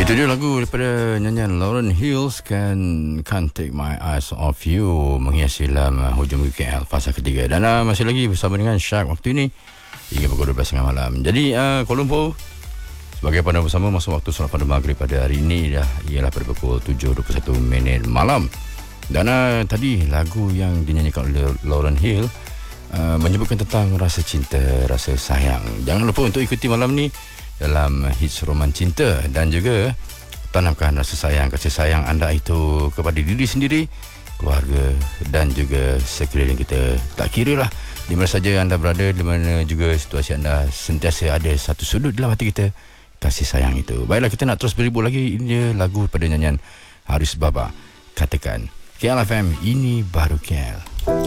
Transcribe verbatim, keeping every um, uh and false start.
Itu dia lagu daripada nyanyian Lauryn Hill kan, Can't Take My Eyes Off You, menghiasi dalam uh, hujung K L fasa ketiga. Dan uh, masih lagi bersama dengan Shark waktu ini hingga pukul dua belas tiga puluh malam. Jadi uh, Kuala Lumpur sebagai pandangan bersama masa waktu solat pada maghrib pada hari ini dah ialah pada pukul tujuh dua puluh satu minit malam. Dan uh, tadi lagu yang dinyanyikan oleh Lauryn Hill uh, menyebutkan tentang rasa cinta, rasa sayang. Jangan lupa untuk ikuti malam ni dalam hits roman cinta dan juga tanamkan rasa sayang, kasih sayang anda itu kepada diri sendiri, keluarga dan juga sekeliling kita. Tak kira lah di mana saja anda berada, di mana juga situasi anda, sentiasa ada satu sudut dalam hati kita kasih sayang itu. Baiklah, kita nak terus beribut lagi. Ini lagu pada nyanyian Haris Baba, Katakan. K L F M, ini baru K L.